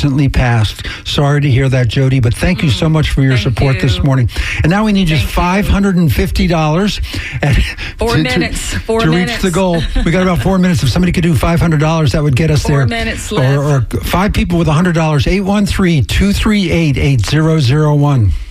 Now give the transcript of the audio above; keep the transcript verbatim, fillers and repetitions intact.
recently passed. Sorry to hear that, Jody, but thank mm. you so much for your thank support you. this morning. And now we need just five hundred fifty dollars. Four to, minutes. To, Four to minutes. reach the goal. We got about four minutes. If somebody could do five hundred dollars, that would get us Four there. Four minutes left. Or, or five people with one hundred dollars. eight one three, two three eight, eight zero zero one.